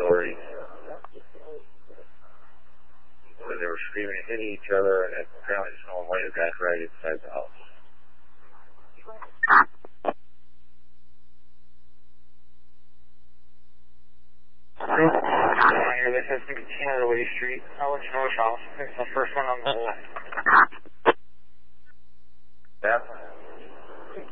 authorities. So they were screaming and hitting each other, and apparently someone might have got right inside the house. This is 16 Lee Street. I'll let you know which house. It's the first one on the left. Yeah.